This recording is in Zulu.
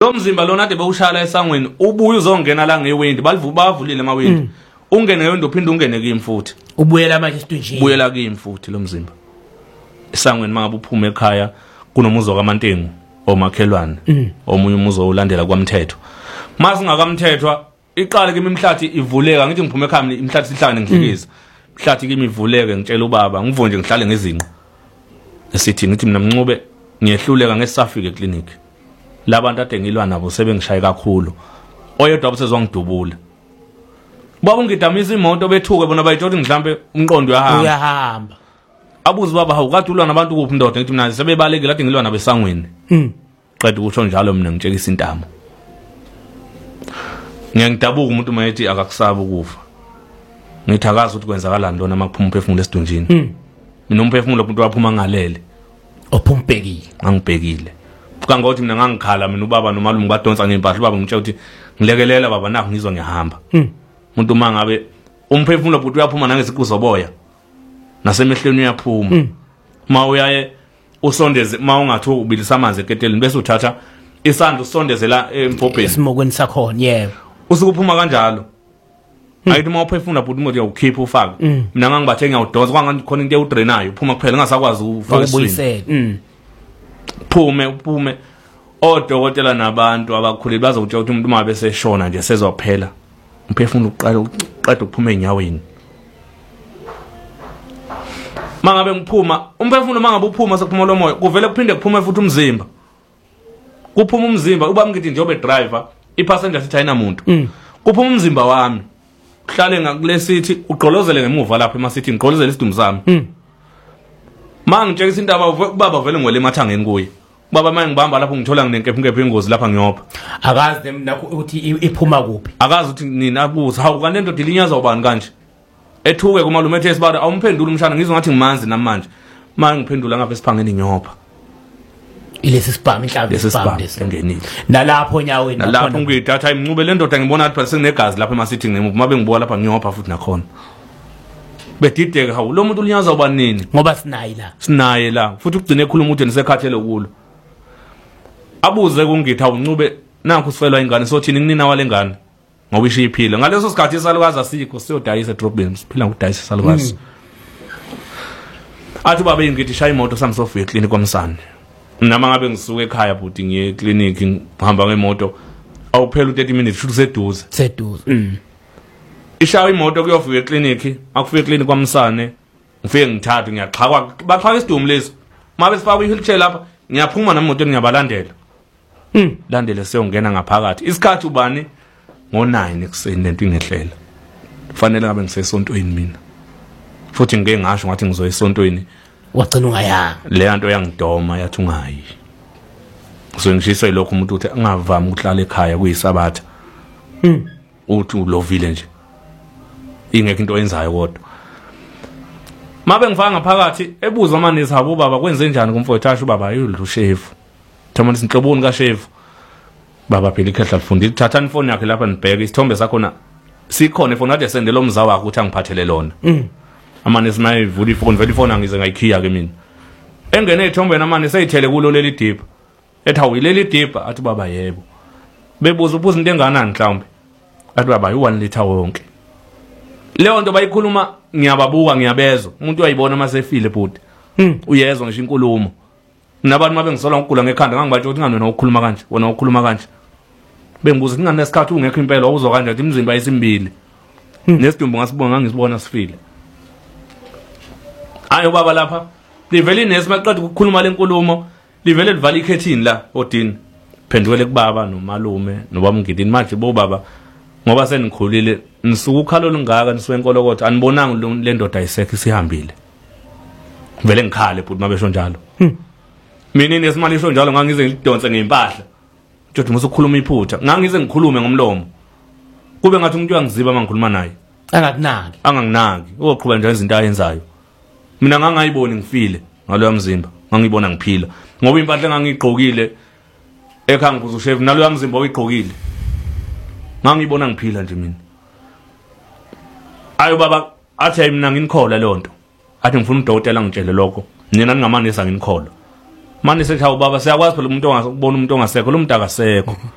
lo mzimba lona ade bewushala esangweni ubuye uzongena la ngewindi bavulile amawindi ungene ngewindi uphinde ungene kimi futhi ubuyela manje esithunjini ubuyela kimi futhi lo mzimba esangweni mangabe uphuma ekhaya kunomuzo kaMantengu omakhelwane omunye umuzo ulandela kwaMthetho masingakamthethwa iqale kimi imhlathi ivuleka ngithi ngiphume ekhaya imhlathi sihlangane ngidlikiza imhlathi kimi ivuleke ngitshela ubaba ngivunje ngihlale ngezinqa esithi ngithi mina Mncube ngiyehluleka ngesafike eclinic labantu ade ngilwa nabo sebengishaye kakhulu oyedwa abusezwangidubula baba ngidamisa imoto bethuke bona bayithola ngihlambe umqondo uyahamba abuzi baba hawu kade ulwa nabantu kuphi indoda ngithi mina sebebalekile ade ngilwa nabesangweni qeda ukusho njalo mina ngitshekisa intamo ngiyangidabuka umuntu mayethi akakusaba ukufa ngithi akazi ukuthi kwenzakalani lona makuphuma umphefumulo esidunjini mina umphefumulo umuntu waphuma ngalele ophumbekile angibhekile buka ngothi mina ngangikhala mina ubaba nomalume badonsa ngempahla ubaba ngitshela ukuthi ngilekelela baba nakho ngizwa ngihamba umuntu mangabe umphefumulo umuntu uyaphuma nangesiqu zoboya nasemehlweni uyaphuma ma uyaye usondeze ma ungathi ubilisa amanzi eketeleni bese uthatha isandla usondezela empopeni esimokweni sakhona yebo usukuphuma kanjalo ayithi ma uphefumula futhi umuntu uyakhipha ufaka mina ngangibathe ngiyawudonsa kwanga khona into eyudrainayo uphuma kuphela ngasakwazi ufaka iswini uphume odokotela nabantu abakhulile bazokutshela ukuthi umuntu uma bese shona nje sezophela umphefumulo uqeda ukuphuma enyaweni mangabe ngiphuma umphefumulo mangabe uphuma sekuphuma lo moya kuvele kuphinde kuphume futhi umzimba kuphuma umzimba uba ngithi njengoba driver ipassenger sithi ayinamuntu kuphuma umzimba wami uhlale ngakulesithi ugqolozele ngemuva lapha emasithi ngigqolozele isidumbu sami mangitshekisa indaba ubaba vele ngwele emathangeni kuye baba manje ngibamba lapho ngithola nginenkephe ingozi lapha ngiyopha akazi nakho ukuthi iphuma kuphi akazi ukuthi nina abuza hawu kanti into dilinyaza ubani kanje ethuke kumalume ethe sibara awumphendula umshana ngizwe ngathi ngimanzi namanje manje ngiphendula ngapha esiphangeni ngiyopha ilesi sibhamu inhlavu lesibhamu engenile nalapho nyaweni nalapho ngiyidatha Mncube le ndoda ngibona ukuthi phela senginegazi lapha emasithi ngemuva mabe ngibuka lapha ngiyopha futhi nakhona bedideke hawu lo muntu ulinyaza ubani nini ngoba sinaye la futhi ugcine ekhuluma ukuthi nisekhathele kulo abuze kungithi hawu Mncube nanku sifelwa ingane sothini nginina walengane ngoba ishiphile ngaleso sikhathi isalukazi asikho siyodayisa edrobheni siphila ngokudayisa isalukazi athi baba ngithi shaya imoto samsofika eclinic kwaMsane nama ngabe ngisuka ekhaya futhi ngiye eclinic ngihamba ngemoto awuphela u30 minutes futhi seduze ishawa imoto kuyofika eclinic akufika eclinic kwaMsane ngifike ngithatha ngiyaxhakwa baxhaka isidumo lesi mabe sifaka i-wheelchair lapha ngiyaphuma nemoto ngiyabalandela landele seyongena ngaphakathi isikhathi ubani ngo9 ekseni lento ingehlela kufanele ngabe ngisesontweni mina futhi ngeke ngasho ngathi ngizoya esontweni wagcina ungayanga le nto yangidoma yathi ungayi so ngishiswe lokho umuntu uthi angavami ukuhlala ekhaya kuyisabatha uthi ulovile nje ingeke into yenzayo kodwa mabe ngifaka ngaphakathi ebuza amanesi habo baba kwenze njani kumfowethu asho baba yulu chef thoma isinhloboni ka chef baba phela ikhehla lifundile thatha ifoni yakhe lapha nibheke isithombe sakhona sikhona ifoni ade sendele umza wakhe ukuthi angiphathele lona amanesi mayivula ifoni vele ifoni angize ngayikhiya ke mina engene ethombeni amanesi ayithele kulo leli dipha ethi hawu leli dipha athi baba yebo bebuza ubuza into enganani mhlawumbe athi baba u1 liter wonke leyo nto bayikhuluma ngiyababuka ngiyabezwa umuntu uyayibona masefile bhuti uyezwa ngisho inkulumo nabantu mabe ngisola ngikugula ngekhanda ngangibatsho ukuthi ngani wena ukukhuluma kanje wena ukukhuluma kanje bengibuza ukuthi ngani nesikhathi ungekho impela uzwa kanje ukuthi imizimba yesimbili nesidumbu ngasibona ngangisibona sifile ayo baba lapha livele inesi maqeda ukukhuluma lenkulumo livele livala ikhethini la odini phendukele kubaba nomalume nobaba Mgidini manje bo baba ngoba senikhulile nisuka ukhalo lungaka nisiwenkolokotho anibonanga le ndoda ayisekho isihambile vele ngikhale futhi mabesho njalo mina inesimali isho njalo ngangize ngidonse ngempahla njothi musukhuluma iphutha ngangize ngikhulume ngomlomo kube ngathi umuntu uyangiziba mangikhuluma naye angakunaki oqhubeka nje izinto ayenzayo mina ngangayiboni ngifile ngaloya mzimba ngangibona ngiphila ngoba impahla ngangigqokile ekhaya ngibuza ushef naloya mzimba oyigqokile ngangibona ngiphila nje mina ayo baba athi mina nginikhola lonto athi ngifuna udokotela ngitshele lokho nina ningamanisa nginikhola manje sethi hawu baba siyakwazi phela umuntu ongasibona umuntu ongasekho lo muntu akasekho